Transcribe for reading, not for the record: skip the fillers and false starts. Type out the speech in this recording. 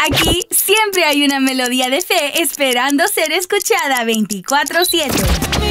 Aquí siempre hay una melodía de fe esperando ser escuchada 24/7.